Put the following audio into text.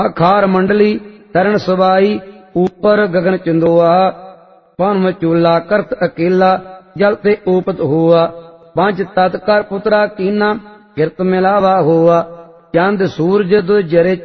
अखार मंडली तरण सवाई, ऊपर गगन चंदोआ। पन मचूला करत अकेला, जल ते ऊपत हुआ। पंच तत् कर पुत्रा कीना, किरत मिलावा हुआ। चंद सूरज दो जरे